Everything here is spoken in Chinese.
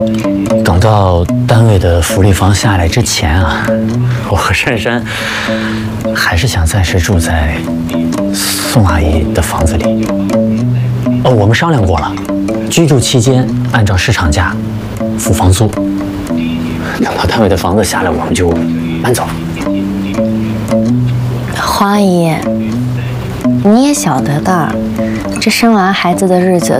等到单位的福利房下来之前啊，我和珊珊还是想暂时住在宋阿姨的房子里。哦，我们商量过了，居住期间按照市场价付房租。等到单位的房子下来，我们就搬走。 黄阿姨，你也晓得的，这生完孩子的日子